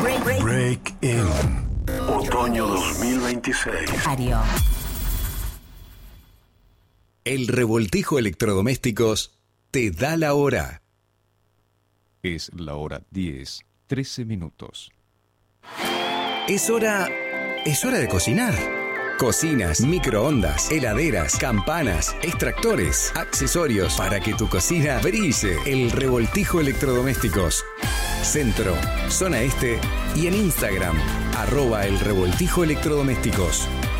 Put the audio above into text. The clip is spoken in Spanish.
Break In. Otoño 2026. Ario. El Revoltijo Electrodomésticos te da la hora. Es la hora 10:13 minutos. Es hora de cocinar. Cocinas, microondas, heladeras, campanas, extractores, accesorios para que tu cocina brille. El Revoltijo Electrodomésticos. Centro, zona este y en Instagram, @el Revoltijo Electrodomésticos.